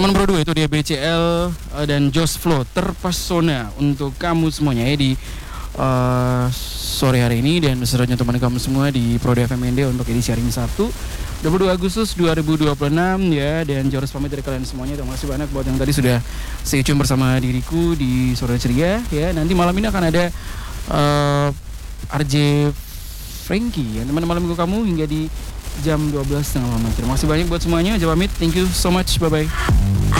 teman Bro 2 itu dia BCL dan Josh Flow terpesona untuk kamu semuanya ya di sore hari ini dan besertanya teman kamu semua di Pro FMND untuk edisi hari ini Sabtu 22 Agustus 2026 ya. Dan Joris pamit dari kalian semuanya. Terima kasih banyak buat yang tadi sudah stay tune bersama diriku di Sore Ceria ya. Nanti malam ini akan ada RJ Frankie ya, teman malam minggu kamu hingga di jam 12.30 malam. Terima kasih banyak buat semuanya. Jawab pamit. Thank you so much. Bye bye.